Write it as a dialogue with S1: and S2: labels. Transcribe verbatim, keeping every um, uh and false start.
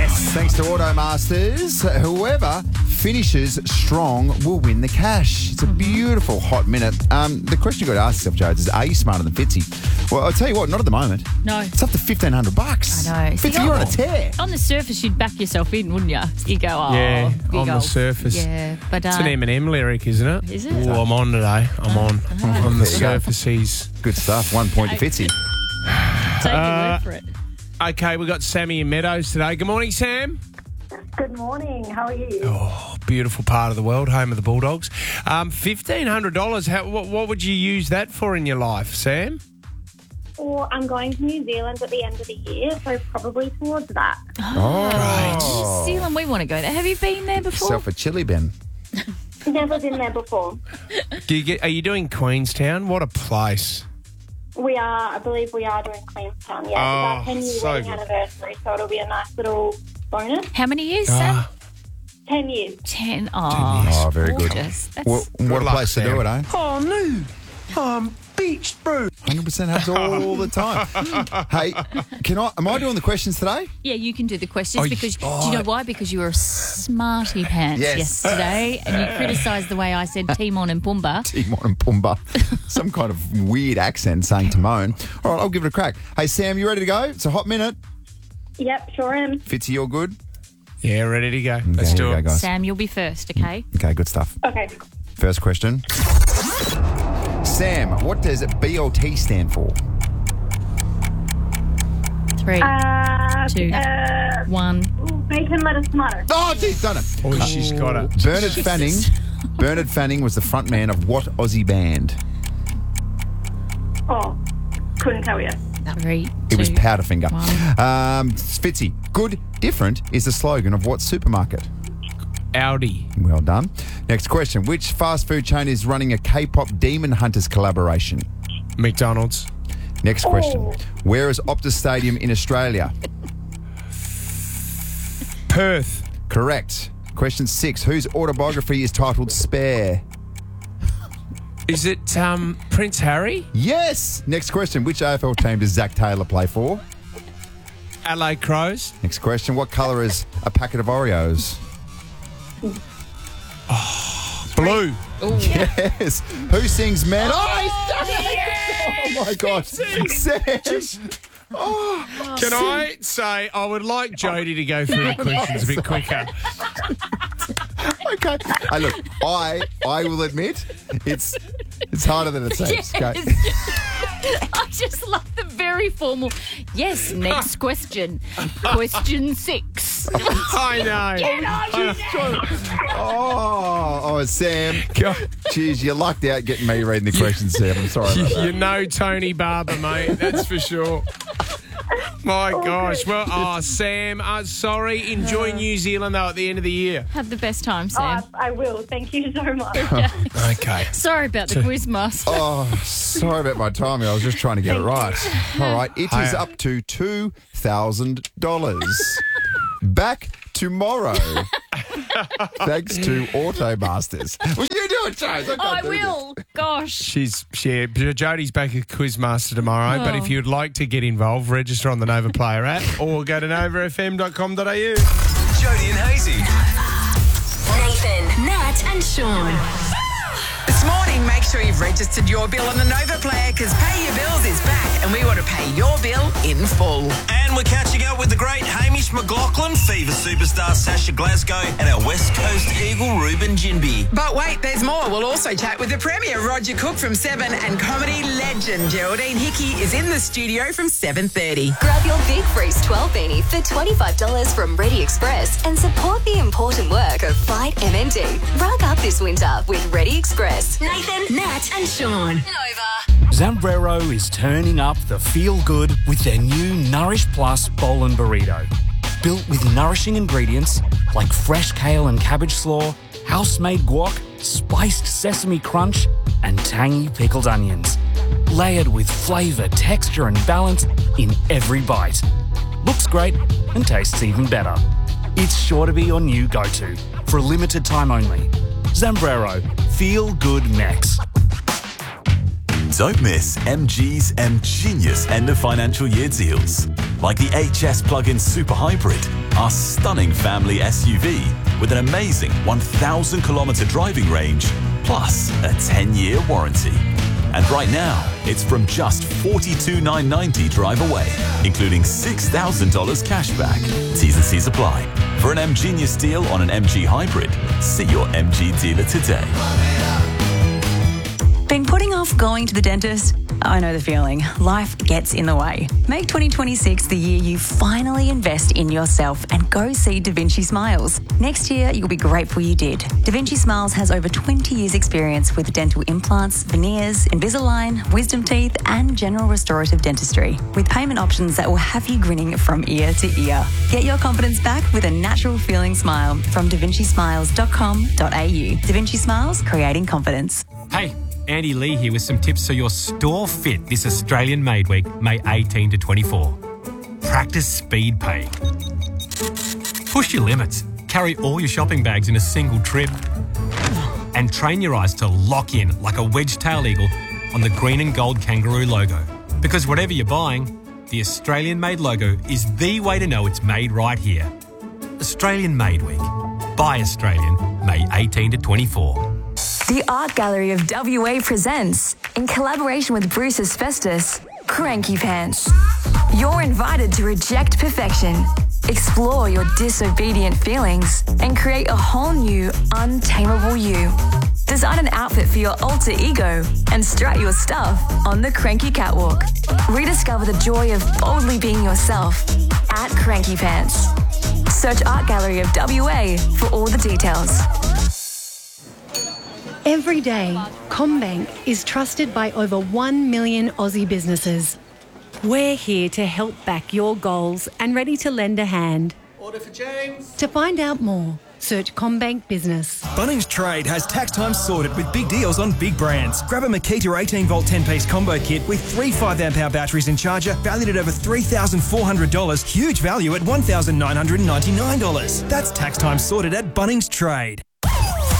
S1: Yes.
S2: Thanks to Automasters, whoever finishes strong will win the cash. It's a beautiful hot minute. Um, the question you've got to ask yourself, Jodes, is are you smarter than Fitzy? Well, I'll tell you what, not at the moment.
S1: No.
S2: It's up to fifteen hundred bucks.
S1: I know.
S2: Fitzy,
S1: See,
S2: you're on a
S1: oh,
S2: tear.
S1: On the surface, you'd back yourself in, wouldn't you? You go, oh,
S3: Yeah,
S1: big
S3: on the
S1: old-
S3: surface.
S1: Yeah, but uh,
S3: It's an Eminem lyric, isn't it?
S1: Is it?
S3: Oh, I'm on today. I'm on. On the
S2: There you go.
S3: surface, he's...
S2: Good stuff. One point to Fitzy.
S1: take your
S3: Uh,
S1: word for it.
S3: Okay, we've got Sammy in Meadows today. Good morning, Sam.
S4: Good morning. How are you?
S3: Oh, beautiful part of the world, home of the Bulldogs. Um, fifteen hundred dollars. How, what, what would you use that for in your life, Sam?
S4: Well, I'm going to New Zealand at the end of the year, so probably towards that.
S2: Oh.
S1: New Zealand, we want to go there. Have you been there before?
S2: Yourself a chili bin.
S4: Never been there before.
S3: Do you get? Are you doing Queenstown? What a place.
S4: We are, I believe we are doing Queenstown, yeah.
S3: Oh,
S4: it's our ten-year
S3: so
S4: wedding
S3: good.
S4: anniversary, so it'll be a nice little bonus.
S1: How many years, Sam?
S3: Ah.
S4: Ten years.
S1: Ten. Oh,
S2: Oh, very good.
S1: gorgeous. That's,
S2: Well, what a
S3: luck,
S2: place to
S3: Sam.
S2: do it, eh?
S3: Oh, no. Um, beach brew.
S2: one hundred percent happens all the time. Hey, can I? Am I doing the questions today?
S1: yeah, you can do the questions
S3: Oh,
S1: because
S3: oh.
S1: do you know why? Because you were a smarty pants
S2: Yes.
S1: yesterday, and you criticised the way I said Timon and Pumbaa.
S2: Timon and Pumbaa. Some kind of weird accent saying Timon. All right, I'll give it a crack. Hey, Sam, you ready to go? It's a hot minute.
S4: Yep, sure am.
S2: Fitzy, you're good?
S3: Yeah, ready to go. Let's
S2: Okay,
S3: do
S2: here we
S3: it.
S2: go, guys.
S1: Sam, you'll be first, okay?
S2: Okay, good stuff.
S4: Okay.
S2: First question. Sam, what does B L T stand for?
S1: Three,
S4: Uh,
S1: Two.
S4: uh,
S1: one.
S4: ooh, bacon, lettuce, tomato.
S2: Oh, she's done it.
S3: Oh, she's got it.
S2: Bernard Fanning. Bernard Fanning was the front man of what Aussie band?
S4: Oh, couldn't tell you.
S1: Three,
S2: It was
S1: two,
S2: Powderfinger.
S1: one.
S2: Um, Fitzy, good, different is the slogan of what supermarket?
S3: Audi.
S2: Well done. Next question. Which fast food chain is running a K-pop Demon Hunters collaboration?
S3: McDonald's.
S2: Next question.
S4: Oh.
S2: Where is Optus Stadium in Australia?
S3: Perth.
S2: Correct. Question six. Whose autobiography is titled Spare?
S3: Is it um, Prince Harry?
S2: Yes. Next question. Which A F L team does Zach Taylor play for?
S3: L A Crows.
S2: Next question. What colour is a packet of Oreos?
S3: Blue.
S2: Yes. Who sings Man? Oh, he's done it. Oh my God. Sam. Oh,
S3: Can I say I would like Jodie to go through the questions a bit quicker?
S2: okay. Hey, look, I I will admit it's it's harder than it seems. Okay.
S1: I just love the very formal. Yes, next question. Question six.
S3: I know.
S2: Oh, oh, Sam. Jeez, you lucked out getting me reading the questions, Sam. I'm sorry about that.
S3: You know Tony Barber, mate. That's for sure. My gosh. Well, oh, Sam, uh, sorry. Enjoy New Zealand, though, at the end of the year.
S1: Have the best time,
S4: Oh,
S1: Sam.
S4: I, I will. Thank you so much.
S3: Okay.
S1: Sorry about the quiz master.
S2: Oh, sorry about my timing. I was just trying to get it right. All right, it is up to two thousand dollars. Back tomorrow. Thanks to Automasters. Will you do it, Jones? can't
S1: I
S2: do this.
S1: will. Gosh.
S3: She's she, Jodie's back at Quizmaster tomorrow, but
S1: Oh.
S3: if you'd like to get involved, register on the Nova Player app or go to nova f m dot com dot a u.
S5: Jodie and Hazy.
S6: Nathan, Nat, and Sean.
S7: This morning, make sure you've registered your bill on the Nova Player because Pay Your Bills is back and we want to pay your bill in full.
S5: And we're catching up with the great Hamish McLaughlin, Fever superstar Sasha Glasgow, and our West Coast Eagle Ruben Ginby.
S7: But wait, there's more. We'll also chat with the Premier, Roger Cook from seven, and comedy legend Geraldine Hickey is in the studio from seven thirty.
S6: Grab your Big Freeze twelve beanie for twenty-five dollars from Ready Express and support the important work of Fight M N D. Rug up this winter with Ready Express. Nathan, Nat, and Sean. Nova.
S8: Zambrero is turning up the feel-good with their new Nourish Plus Bowl and Burrito. Built with nourishing ingredients like fresh kale and cabbage slaw, house-made guac, spiced sesame crunch, and tangy pickled onions. Layered with flavour, texture and balance in every bite. Looks great and tastes even better. It's sure to be your new go-to for a limited time only. Zambrero. Feel good Mex.
S9: Don't miss M G's M Genius End of Financial Year deals. like the H S Plug-in Super Hybrid, our stunning family S U V with an amazing one thousand kilometre driving range, plus a ten-year warranty. And right now, it's from just forty-two thousand nine hundred ninety dollars drive away, including six thousand dollars cash back. T's and C's apply. For an M Genius deal on an M G Hybrid, see your M G dealer today.
S10: Been putting off going to the dentist? I know the feeling. Life gets in the way. Make twenty twenty-six the year you finally invest in yourself and go see Da Vinci Smiles. Next year, you'll be grateful you did. Da Vinci Smiles has over twenty years experience with dental implants, veneers, Invisalign, wisdom teeth and general restorative dentistry, with payment options that will have you grinning from ear to ear. Get your confidence back with a natural feeling smile from da vinci smiles dot com dot a u. Da Vinci Smiles, creating confidence.
S11: Hey, Andy Lee here with some tips so you're store fit this Australian Made Week, May eighteenth to twenty-four. Practice speed paying. Push your limits. Carry all your shopping bags in a single trip. And train your eyes to lock in like a wedge-tailed eagle on the green and gold kangaroo logo. Because whatever you're buying, the Australian Made logo is the way to know it's made right here. Australian Made Week. Buy Australian, May eighteenth to twenty-four.
S12: The Art Gallery of W A presents, in collaboration with Bruce Asbestos, Cranky Pants. You're invited to reject perfection, explore your disobedient feelings, and create a whole new, untamable you. Design an outfit for your alter ego and strut your stuff on the Cranky Catwalk. Rediscover the joy of boldly being yourself at Cranky Pants. Search Art Gallery of W A for all the details.
S13: Every day, CommBank is trusted by over one million Aussie businesses. We're here to help back your goals and ready to lend a hand.
S14: Order for James.
S13: To find out more, search CommBank Business.
S15: Bunnings Trade has tax time sorted with big deals on big brands. Grab a Makita eighteen volt ten piece combo kit with three five amp hour batteries and charger valued at over three thousand four hundred dollars. Huge value at one thousand nine hundred ninety-nine dollars. That's tax time sorted at Bunnings Trade.